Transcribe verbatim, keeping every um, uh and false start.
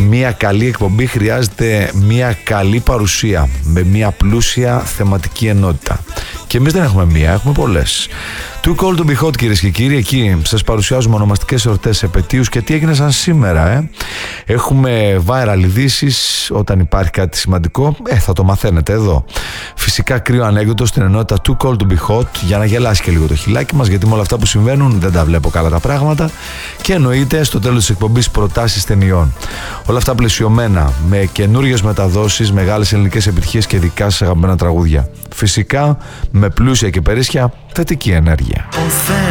μια καλή εκπομπή χρειάζεται μια καλή παρουσία με μια πλούσια θεματική ενότητα. Και εμείς δεν έχουμε μία, έχουμε πολλές. Too Cold to Be Hot, κυρίες και κύριοι. Εκεί σας παρουσιάζουμε ονομαστικές εορτές, επετείους και τι έγινε σαν σήμερα. Ε. Έχουμε viral ειδήσεις. Όταν υπάρχει κάτι σημαντικό, ε, θα το μαθαίνετε εδώ. Φυσικά κρύο ανέκδοτο στην ενότητα Too Cold to Be Hot, για να γελάσει και λίγο το χιλάκι μας, γιατί με όλα αυτά που συμβαίνουν δεν τα βλέπω καλά τα πράγματα. Και εννοείται στο τέλος της εκπομπής προτάσεις ταινιών. Όλα αυτά πλαισιωμένα με καινούριες μεταδόσεις, μεγάλες ελληνικές επιτυχίες και δικά σας αγαπημένα τραγούδια. Φυσικά με πλούσια και περίσσια θετική ενέργεια.